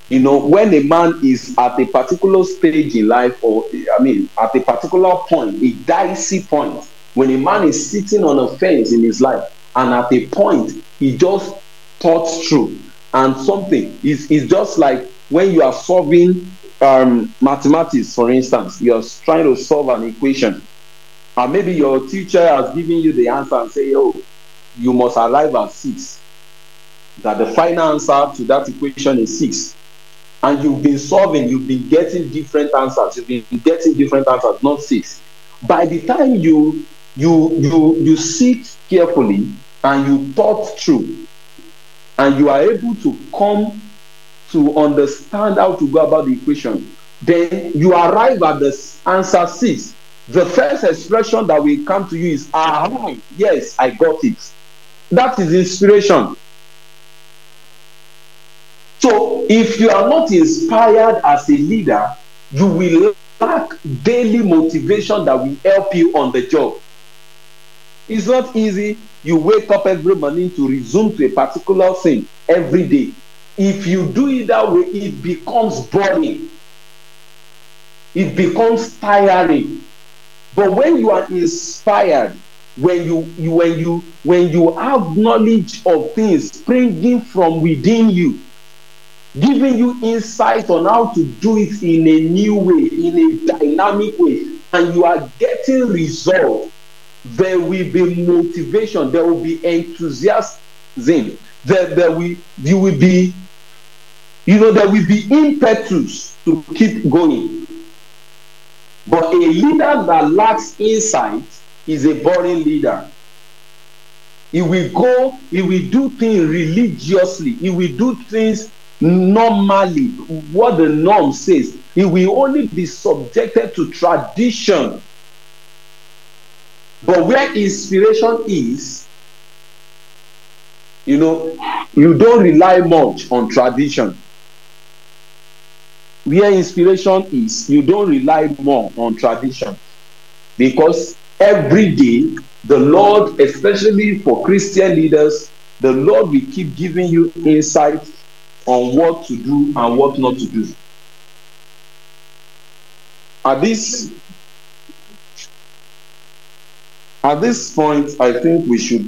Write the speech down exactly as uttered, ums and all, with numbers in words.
You know, when a man is at a particular stage in life, or I mean, at a particular point, a dicey point, when a man is sitting on a fence in his life, and at a point he just thought through, and something is is just like when you are solving um, mathematics, for instance, you are trying to solve an equation, and maybe your teacher has given you the answer and say, "Oh, you must arrive at six." That the final answer to that equation is six, and you've been solving, you've been getting different answers, you've been getting different answers, not six. By the time you you you you sit carefully and you thought through, and you are able to come to understand how to go about the equation, then you arrive at the answer six. The first expression that will come to you is, ah, yes, I got it. That is inspiration. So if you are not inspired as a leader, you will lack daily motivation that will help you on the job. It's not easy. You wake up every morning to resume to a particular thing every day. If you do it that way, it becomes boring. It becomes tiring. But when you are inspired, when you, you when you when you have knowledge of things springing from within you, giving you insight on how to do it in a new way, in a dynamic way, and you are getting results, there will be motivation, there will be enthusiasm, there, there will, you will be, you know, there will be impetus to keep going. But a leader that lacks insight is a boring leader. He will go, he will do things religiously, he will do things normally, what the norm says. He will only be subjected to tradition. But where inspiration is, you know, you don't rely much on tradition. Where inspiration is, you don't rely more on tradition, because every day the Lord, especially for Christian leaders, the Lord will keep giving you insight on what to do and what not to do. At this at this point, I think we should